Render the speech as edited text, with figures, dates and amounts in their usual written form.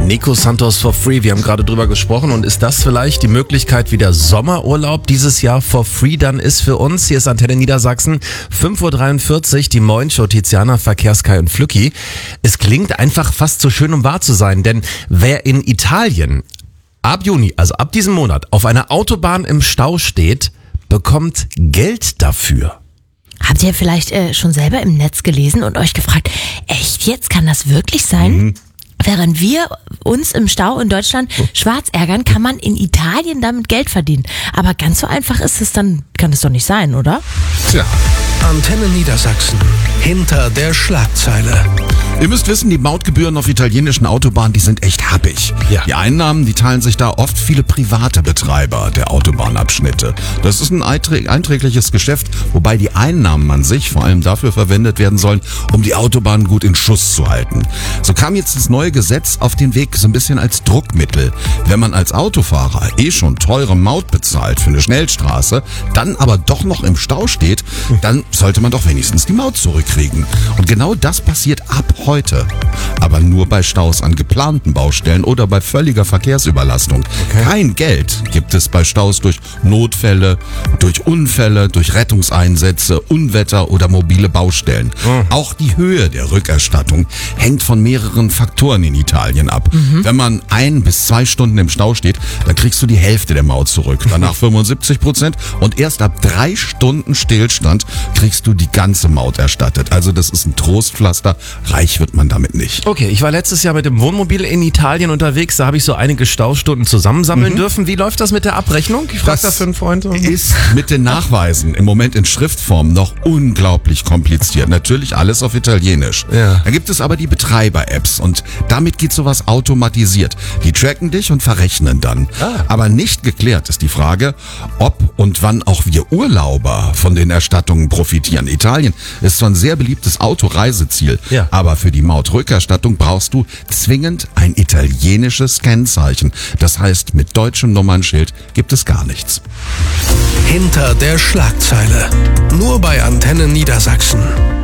Nico Santos for free, wir haben gerade drüber gesprochen und ist das vielleicht die Möglichkeit, wie der Sommerurlaub dieses Jahr for free dann ist für uns? Hier ist Antenne Niedersachsen, 5:43 Uhr, die Morning-Show Tiziana, Verkehrskai und Flücki. Es klingt einfach fast zu schön, um wahr zu sein, denn wer in Italien ab Juni, also ab diesem Monat, auf einer Autobahn im Stau steht, bekommt Geld dafür. Habt ihr vielleicht schon selber im Netz gelesen und euch gefragt, echt jetzt, kann das wirklich sein? Während wir uns im Stau in Deutschland schwarz ärgern, kann man in Italien damit Geld verdienen. Aber ganz so einfach ist es dann, kann es doch nicht sein, oder? Tja, Antenne Niedersachsen. Hinter der Schlagzeile. Ihr müsst wissen, die Mautgebühren auf italienischen Autobahnen, die sind echt happig. Ja. Die Einnahmen, die teilen sich da oft viele private Betreiber der Autobahnabschnitte. Das ist ein einträgliches Geschäft, wobei die Einnahmen an sich vor allem dafür verwendet werden sollen, um die Autobahnen gut in Schuss zu halten. So kam jetzt das neue Gesetz auf den Weg so ein bisschen als Druckmittel. Wenn man als Autofahrer schon teure Maut bezahlt für eine Schnellstraße, dann aber doch noch im Stau steht, dann sollte man doch wenigstens die Maut zurückkriegen. Und genau das passiert ab heute. Aber nur bei Staus an geplanten Baustellen oder bei völliger Verkehrsüberlastung. Okay. Kein Geld gibt es bei Staus durch Notfälle, durch Unfälle, durch Rettungseinsätze, Unwetter oder mobile Baustellen. Auch die Höhe der Rückerstattung hängt von mehreren Faktoren in Italien ab. Wenn man 1 bis 2 Stunden im Stau steht, dann kriegst du die Hälfte der Maut zurück. Danach 75% und erst ab 3 Stunden Stillstand kriegst du die ganze Maut erstattet. Also das ist ein Trostpflaster. Reich wird man damit nicht. Okay, ich war letztes Jahr mit dem Wohnmobil in Italien unterwegs, da habe ich so einige Staustunden zusammensammeln dürfen. Wie läuft das mit der Abrechnung? Ich frage da für einen Freund. Ist mit den Nachweisen im Moment in Schriftform noch unglaublich kompliziert. Natürlich alles auf Italienisch. Ja. Da gibt es aber die Betreiber-Apps und damit geht sowas automatisiert. Die tracken dich und verrechnen dann. Aber nicht geklärt ist die Frage, ob und wann auch wir Urlauber von den Erstattungen profitieren. Italien ist zwar ein sehr beliebtes Autoreiseziel, aber für die Mautrückerstattung brauchst du zwingend ein italienisches Kennzeichen. Das heißt, mit deutschem Nummernschild gibt es gar nichts. Hinter der Schlagzeile. Nur bei Antenne Niedersachsen.